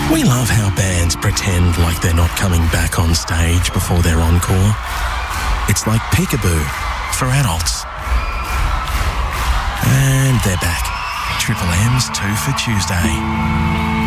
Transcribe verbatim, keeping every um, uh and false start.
We love how bands pretend like they're not coming back on stage before their encore. It's like Peekaboo for adults. And they're back. Triple M's two for Tuesday.